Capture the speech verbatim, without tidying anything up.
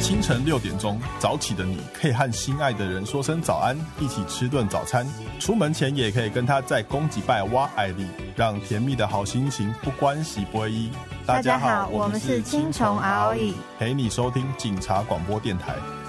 清晨六点钟，早起的你可以和心爱的人说声早安，一起吃顿早餐。出门前也可以跟他在公祭拜挖爱丽，让甜蜜的好心情不关系不会依。 大家好，我们是青虫 R O E， 陪你收听警察广播电台。